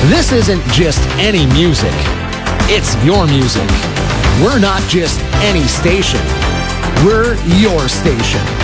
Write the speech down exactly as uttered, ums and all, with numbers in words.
This isn't just any music. It's your music. We're not just any station. We're your station.